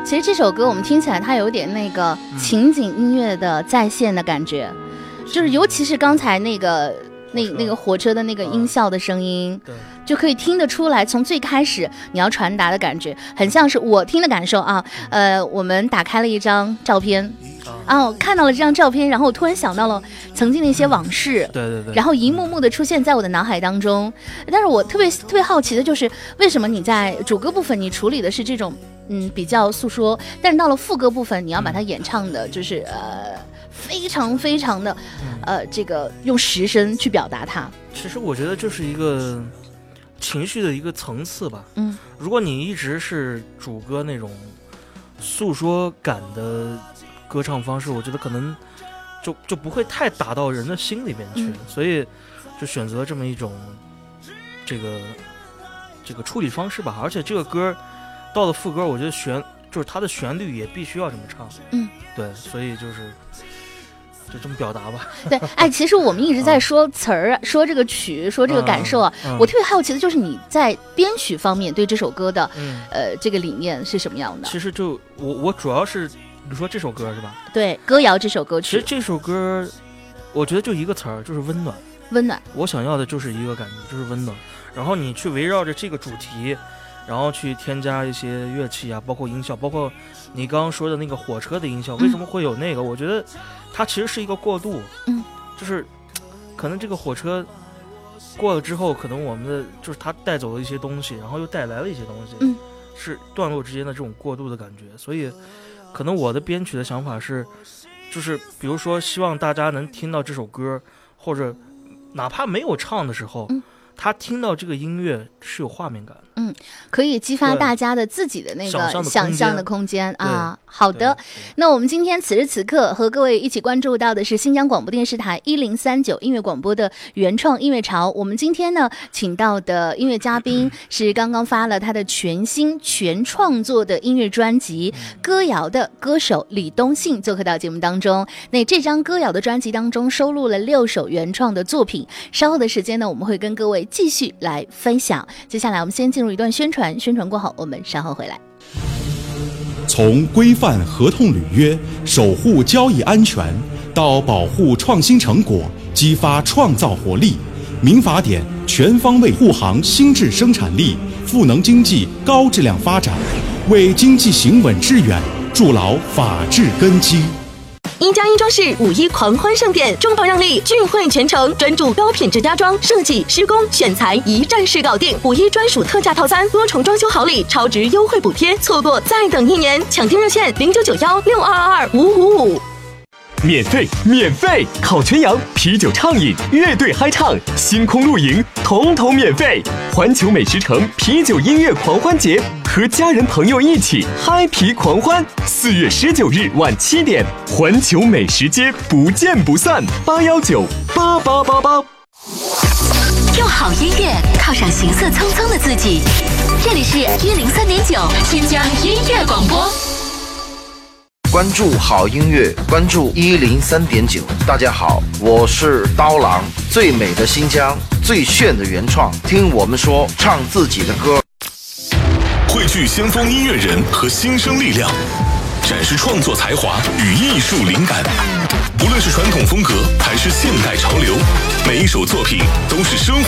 其实这首歌我们听起来它有点那个情景音乐的再现的感觉，就是尤其是刚才那个火车的那个音效的声音，就可以听得出来，从最开始你要传达的感觉，很像是我听的感受啊。我们打开了一张照片，我看到了这张照片，然后我突然想到了曾经的一些往事， 对， 然后一幕幕的出现在我的脑海当中。但是我特别好奇的就是，为什么你在主歌部分你处理的是这种比较诉说，但是到了副歌部分你要把它演唱的就是非常非常的这个用实声去表达它。 其实我觉得就是一个情绪的一个层次吧。如果你一直是主歌那种诉说感的歌唱方式，我觉得可能就不会太打到人的心里面去，所以就选择这么一种这个处理方式吧。而且这个歌到了副歌，我觉得就是它的旋律也必须要这么唱。对，所以就这么表达吧。 对，其实我们一直在说词儿，说这个曲，说这个感受啊。我特别好奇的就是你在编曲方面对这首歌的这个理念是什么样的？ 其实就我主要是你说这首歌是吧？ 对，歌谣这首歌曲。 其实这首歌我觉得就一个词儿，就是温暖。 温暖， 我想要的就是一个感觉，就是温暖。然后你去围绕着这个主题，然后去添加一些乐器啊，包括音效，包括你刚刚说的那个火车的音效，为什么会有那个？我觉得它其实是一个过渡，就是可能这个火车过了之后，可能我们的就是它带走了一些东西，然后又带来了一些东西，是段落之间的这种过渡的感觉。所以可能我的编曲的想法是，就是比如说希望大家能听到这首歌，或者哪怕没有唱的时候，他听到这个音乐是有画面感的。 可以激发大家的自己的那个想象的空间啊。好的，那我们今天此时此刻和各位一起关注到的是新疆广播电视台1039音乐广播的原创音乐潮。我们今天呢请到的音乐嘉宾是刚刚发了他的全新全创作的音乐专辑《歌谣》的歌手李东信做客到节目当中。那这张歌谣的专辑当中收录了6首原创的作品，稍后的时间呢我们会跟各位继续来分享。接下来我们先进入一段宣传过后我们稍后回来。 从规范合同履约、守护交易安全到保护创新成果、激发创造活力，民法典全方位护航新质生产力，赋能经济高质量发展，为经济行稳致远筑牢法治根基。 一加一装饰5·1狂欢盛典，重磅让利，聚会全程，专注高品质家装设计、施工、选材，一站式搞定。5·1专属特价套餐，多重装修好礼，超值优惠补贴，错过再等1年。抢订热线0991622555。 免费！烤全羊、啤酒畅饮、乐队嗨唱、星空露营，统免费！环球美食城啤酒音乐狂欢节，和家人朋友一起嗨皮狂欢。4月19日晚7点，环球美食街不见不散。8198888。 用好音乐犒赏行色匆匆的自己。这里是103.9新疆音乐广播。 关注好音乐，关注103.9。大家好，我是刀郎。最美的新疆，最炫的原创，听我们说，唱自己的歌。 汇聚先锋音乐人和新生力量，展示创作才华与艺术灵感。无论是传统风格还是现代潮流，每一首作品都是生活